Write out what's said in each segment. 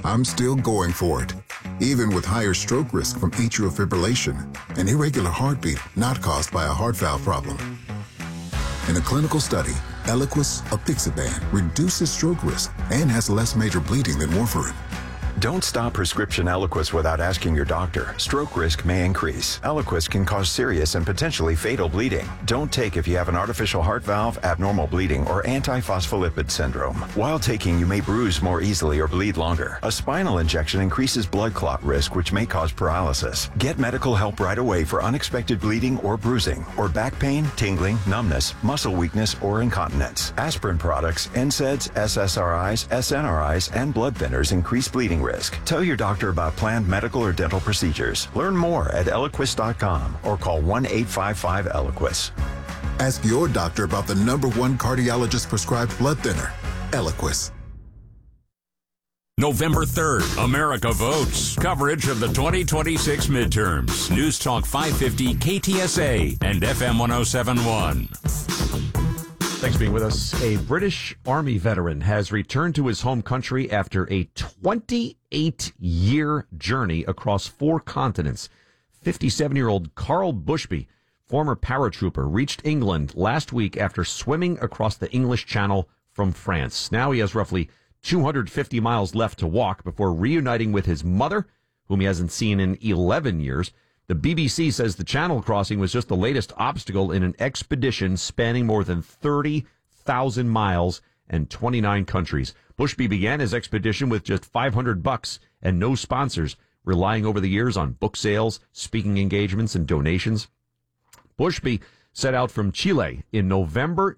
I'm still going for it, even with higher stroke risk from atrial fibrillation, an irregular heartbeat not caused by a heart valve problem. In a clinical study, Eliquis apixaban reduces stroke risk and has less major bleeding than warfarin. Don't stop prescription Eliquis without asking your doctor. Stroke risk may increase. Eliquis can cause serious and potentially fatal bleeding. Don't take if you have an artificial heart valve, abnormal bleeding, or antiphospholipid syndrome. While taking, you may bruise more easily or bleed longer. A spinal injection increases blood clot risk, which may cause paralysis. Get medical help right away for unexpected bleeding or bruising, or back pain, tingling, numbness, muscle weakness, or incontinence. Aspirin products, NSAIDs, SSRIs, SNRIs, and blood thinners increase bleeding risk. Tell your doctor about planned medical or dental procedures. Learn more at Eliquis.com or call 1-855-ELIQUIS. Ask your doctor about the #1 cardiologist prescribed blood thinner, Eliquis. November 3rd, America votes. Coverage of the 2026 midterms. News Talk 550 KTSA and FM 1071. Thanks for being with us. A British Army veteran has returned to his home country after a 28-year journey across 4 continents. 57-year-old Carl Bushby, former paratrooper, reached England last week after swimming across the English Channel from France. Now he has roughly 250 miles left to walk before reuniting with his mother, whom he hasn't seen in 11 years. The BBC says the Channel crossing was just the latest obstacle in an expedition spanning more than 30,000 miles and 29 countries. Bushby began his expedition with just $500 and no sponsors, relying over the years on book sales, speaking engagements, and donations. Bushby set out from Chile in November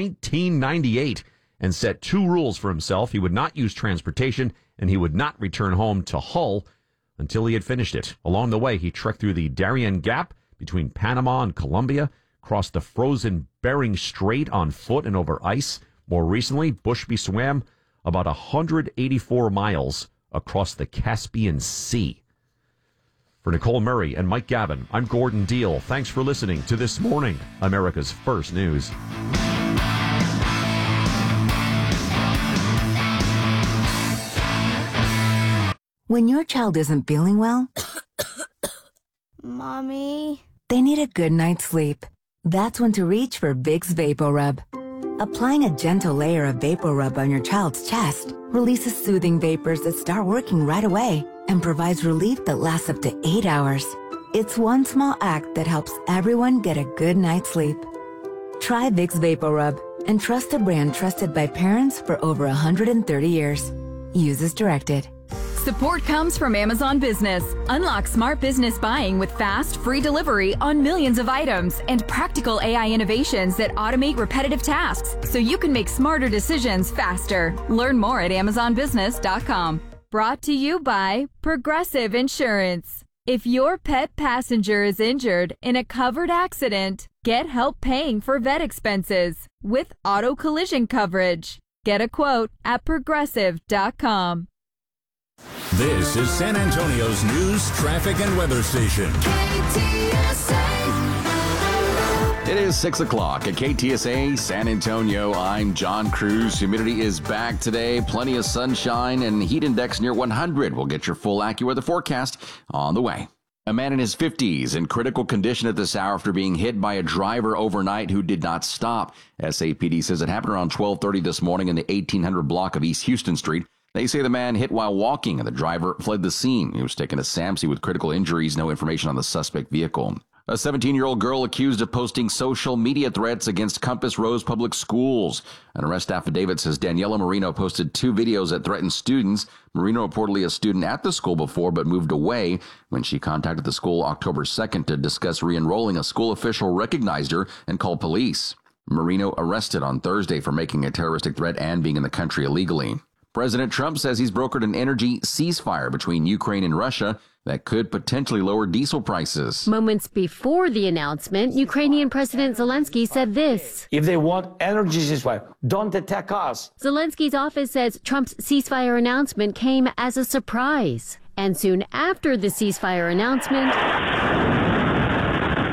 1998 and set 2 rules for himself. He would not use transportation, and he would not return home to Hull until he had finished it. Along the way, he trekked through the Darien Gap between Panama and Colombia, crossed the frozen Bering Strait on foot and over ice. More recently, Bushby swam about 184 miles across the Caspian Sea. For Nicole Murray and Mike Gavin, I'm Gordon Deal. Thanks for listening to This Morning, America's First News. When your child isn't feeling well, Mommy, they need a good night's sleep. That's when to reach for Vicks VapoRub. Applying a gentle layer of VapoRub on your child's chest releases soothing vapors that start working right away and provides relief that lasts up to 8 hours. It's one small act that helps everyone get a good night's sleep. Try Vicks VapoRub and trust a brand trusted by parents for over 130 years. Use as directed. Support comes from Amazon Business. Unlock smart business buying with fast, free delivery on millions of items and practical AI innovations that automate repetitive tasks so you can make smarter decisions faster. Learn more at AmazonBusiness.com. Brought to you by Progressive Insurance. If your pet passenger is injured in a covered accident, get help paying for vet expenses with auto collision coverage. Get a quote at Progressive.com. This is San Antonio's news, traffic, and weather station. It is 6 o'clock at KTSA San Antonio. I'm John Cruz. Humidity is back today. Plenty of sunshine and heat index near 100. We'll get your full AccuWeather forecast on the way. A man in his 50s in critical condition at this hour after being hit by a driver overnight who did not stop. SAPD says it happened around 12:30 this morning in the 1800 block of East Houston Street. They say the man hit while walking and the driver fled the scene. He was taken to SAMC with critical injuries. No information on the suspect vehicle. A 17-year-old girl accused of posting social media threats against Compass Rose Public Schools. An arrest affidavit says Daniela Marino posted 2 videos that threatened students. Marino reportedly a student at the school before but moved away. When she contacted the school October 2nd to discuss re-enrolling, a school official recognized her and called police. Marino arrested on Thursday for making a terroristic threat and being in the country illegally. President Trump says he's brokered an energy ceasefire between Ukraine and Russia that could potentially lower diesel prices. Moments before the announcement, Ukrainian President Zelensky said this. If they want energy ceasefire, don't attack us. Zelensky's office says Trump's ceasefire announcement came as a surprise. And soon after the ceasefire announcement,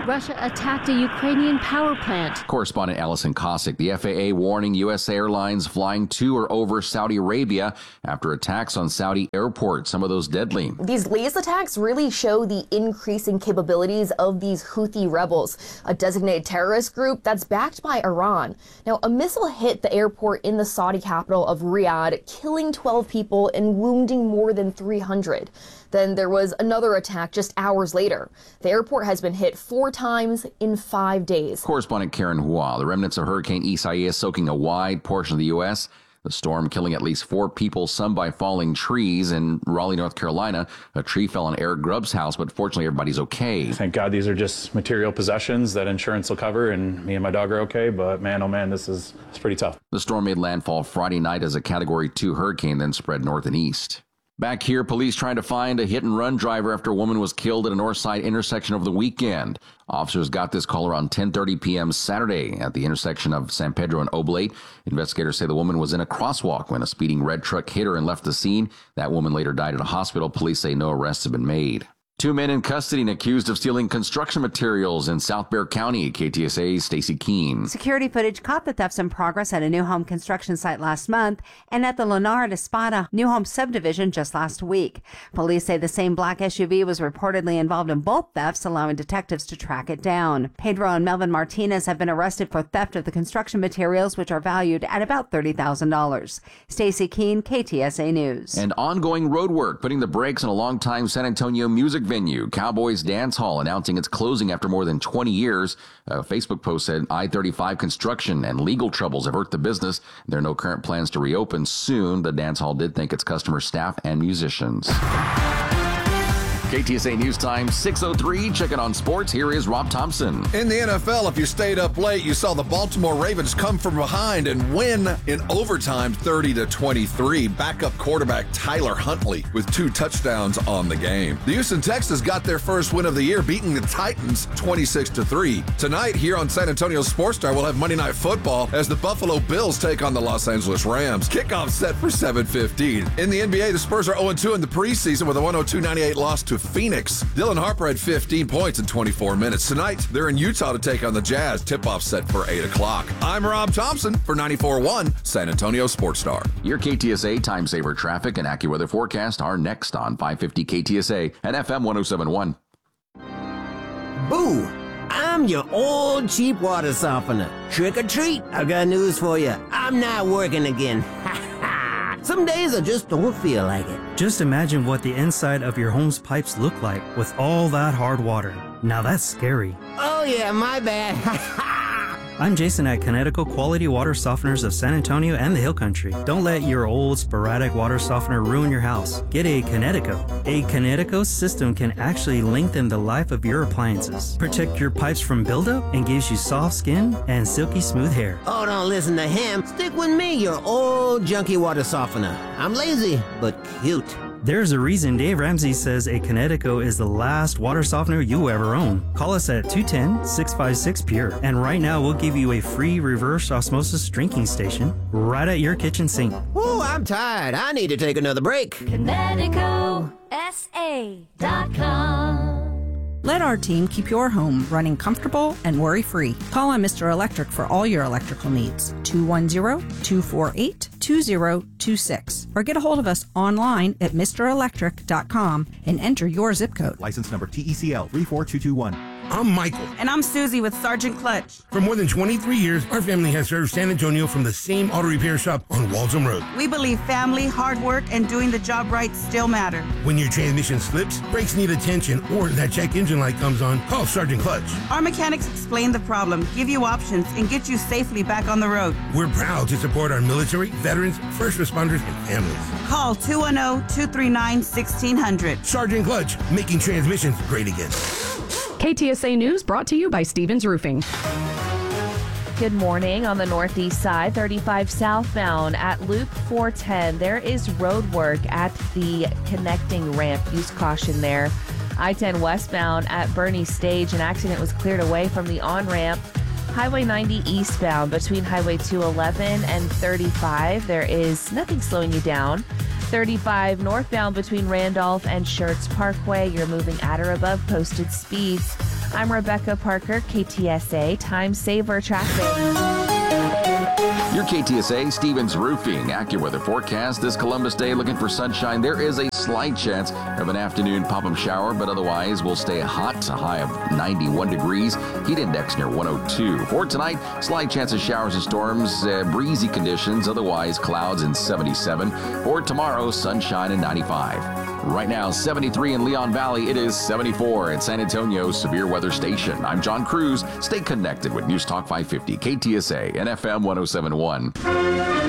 Russia attacked a Ukrainian power plant. Correspondent Allison Cossack. The FAA warning U.S. airlines flying to or over Saudi Arabia after attacks on Saudi airports, some of those deadly. These latest attacks really show the increasing capabilities of these Houthi rebels, a designated terrorist group that's backed by Iran. Now, a missile hit the airport in the Saudi capital of Riyadh, killing 12 people and wounding more than 300. Then there was another attack just hours later. The airport has been hit 4 times in 5 days. Correspondent Karen Hua. The remnants of Hurricane Isaias soaking a wide portion of the U.S., the storm killing at least 4 people, some by falling trees. In Raleigh, North Carolina, a tree fell on Eric Grubb's house, but fortunately everybody's okay. Thank God these are just material possessions that insurance will cover, and me and my dog are okay, but man, oh man, it's pretty tough. The storm made landfall Friday night as a Category 2 hurricane, then spread north and east. Back here, police trying to find a hit-and-run driver after a woman was killed at a north side intersection over the weekend. Officers got this call around 10:30 p.m. Saturday at the intersection of San Pedro and Oblate. Investigators say the woman was in a crosswalk when a speeding red truck hit her and left the scene. That woman later died at a hospital. Police say no arrests have been made. 2 men in custody and accused of stealing construction materials in South Bexar County. KTSA's Stacey Keene. Security footage caught the thefts in progress at a new home construction site last month and at the Leonard Espada new home subdivision just last week. Police say the same black SUV was reportedly involved in both thefts, allowing detectives to track it down. Pedro and Melvin Martinez have been arrested for theft of the construction materials, which are valued at about $30,000. Stacey Keene, KTSA News. And ongoing road work, putting the brakes on a longtime San Antonio music venue, Cowboys Dance Hall, announcing its closing after more than 20 years. A Facebook post said I-35 construction and legal troubles have hurt the business. There are no current plans to reopen soon. The dance hall did thank its customers, staff, and musicians. KTSA News Time 6:03. Check it on sports. Here is Rob Thompson. In the NFL, if you stayed up late, you saw the Baltimore Ravens come from behind and win in overtime 30-23. Backup quarterback Tyler Huntley with 2 touchdowns on the game. The Houston Texans got their first win of the year, beating the Titans 26-3. Tonight, here on San Antonio Sports Star, we'll have Monday Night Football as the Buffalo Bills take on the Los Angeles Rams. Kickoff set for 7:15. In the NBA, the Spurs are 0-2 in the preseason with a 102-98 loss to Phoenix. Dylan Harper had 15 points in 24 minutes. Tonight, they're in Utah to take on the Jazz. Tip-off set for 8 o'clock. I'm Rob Thompson for 94.1 San Antonio Sports Star. Your KTSA Time Saver traffic and AccuWeather forecast are next on 550 KTSA and FM 107.1. Boo! I'm your old cheap water softener. Trick or treat, I got news for you. I'm not working again. Some days I just don't feel like it. Just imagine what the inside of your home's pipes look like with all that hard water. Now that's scary. Oh yeah, my bad. I'm Jason at Connecticut Quality Water Softeners of San Antonio and the Hill Country. Don't let your old sporadic water softener ruin your house. Get a Connecticut. A Connecticut system can actually lengthen the life of your appliances, protect your pipes from buildup, and gives you soft skin and silky smooth hair. Oh, don't listen to him. Stick with me, your old junky water softener. I'm lazy, but cute. There's a reason Dave Ramsey says a Connecticut is the last water softener you ever own. Call us at 210-656-PURE. And right now, we'll give you a free reverse osmosis drinking station right at your kitchen sink. Ooh, I'm tired. I need to take another break. ConnecticutSA.com. Let our team keep your home running comfortable and worry-free. Call on Mr. Electric for all your electrical needs. 210-248-2026. Or get a hold of us online at MrElectric.com and enter your zip code. License number TECL 34221. I'm Michael. And I'm Susie with Sergeant Clutch. For more than 23 years, our family has served San Antonio from the same auto repair shop on Walsham Road. We believe family, hard work, and doing the job right still matter. When your transmission slips, brakes need attention, or that check engine light comes on, call Sergeant Clutch. Our mechanics explain the problem, give you options, and get you safely back on the road. We're proud to support our military, veterans, first responders, and families. Call 210-239-1600. Sergeant Clutch, making transmissions great again. KTSA News brought to you by Stevens Roofing. Good morning. On the northeast side, 35 southbound at Loop 410, there is road work at the connecting ramp. Use caution there. I-10 westbound at Bernie Stage, an accident was cleared away from the on-ramp. Highway 90 eastbound between Highway 211 and 35, there is nothing slowing you down. 35 northbound between Randolph and Schertz Parkway, you're moving at or above posted speeds. I'm Rebecca Parker, KTSA Time Saver Traffic. Your KTSA Stevens Roofing AccuWeather forecast this Columbus Day, looking for sunshine. There is a slight chance of an afternoon pop-up shower, but otherwise we'll stay hot, a high of 91 degrees. Heat index near 102. For tonight, slight chance of showers and storms, breezy conditions, otherwise clouds and 77. For tomorrow, sunshine and 95. Right now, 73 in Leon Valley. It is 74 at San Antonio Severe Weather Station. I'm John Cruz. Stay connected with News Talk 550, KTSA, and FM 107.1.